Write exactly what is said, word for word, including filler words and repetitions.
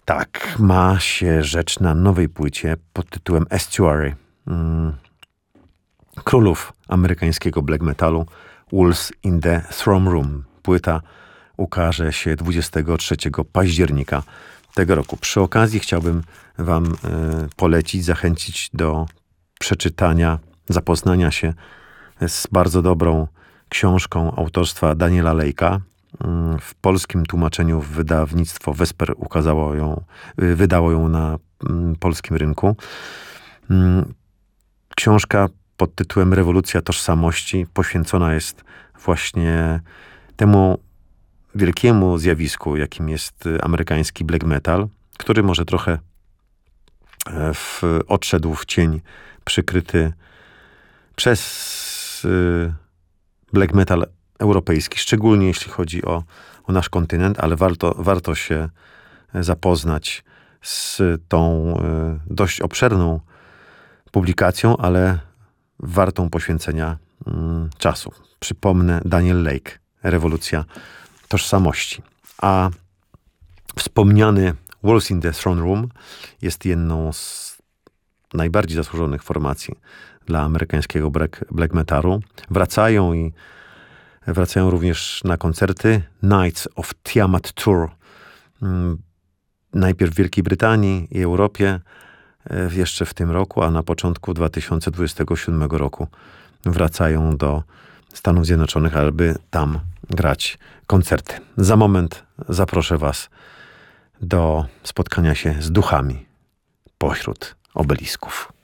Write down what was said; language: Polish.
Tak, ma się rzecz na nowej płycie pod tytułem Estuary. Mm, królów amerykańskiego black metalu Wolves in the Throne Room. Płyta ukaże się dwudziestego trzeciego października tego roku. Przy okazji chciałbym wam y, polecić, zachęcić do przeczytania, zapoznania się z bardzo dobrą książką autorstwa Daniela Lake'a. W polskim tłumaczeniu wydawnictwo Vesper ukazało ją, wydało ją na polskim rynku. Książka pod tytułem Rewolucja tożsamości poświęcona jest właśnie temu wielkiemu zjawisku, jakim jest amerykański black metal, który może trochę w, odszedł w cień, przykryty przez y, black metal europejski, szczególnie jeśli chodzi o, o nasz kontynent, ale warto, warto się zapoznać z tą y, dość obszerną publikacją, ale wartą poświęcenia y, czasu. Przypomnę, Daniel Lake, Rewolucja tożsamości. A wspomniany Wolves in the Throne Room jest jedną z najbardziej zasłużonych formacji dla amerykańskiego black, black metalu. Wracają i wracają również na koncerty Nights of Tiamat Tour. Najpierw w Wielkiej Brytanii i Europie jeszcze w tym roku, a na początku dwa tysiące dwudziestego siódmego roku wracają do Stanów Zjednoczonych, aby tam grać koncerty. Za moment zaproszę was do spotkania się z duchami pośród obelisków.